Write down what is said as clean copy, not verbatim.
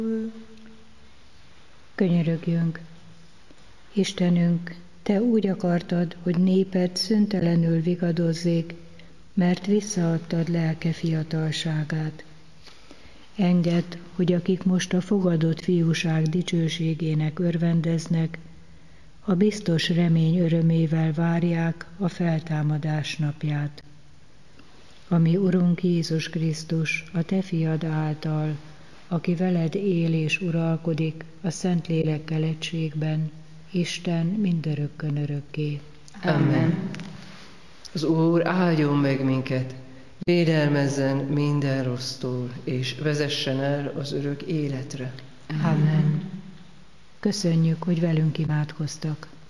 Könyörögjünk. Istenünk, Te úgy akartad, hogy néped szüntelenül vigadozzék, mert visszaadtad lelke fiatalságát. Engedd, hogy akik most a fogadott fiúság dicsőségének örvendeznek, a biztos remény örömével várják a feltámadás napját. Ami Urunk Jézus Krisztus, a Te fiad által, aki veled él és uralkodik a Szentlélekkel egységben, Isten mindörökkön örökké. Amen. Az Úr áldjon meg minket, védelmezzen minden rossztól, és vezessen el az örök életre. Amen. Köszönjük, hogy velünk imádkoztak.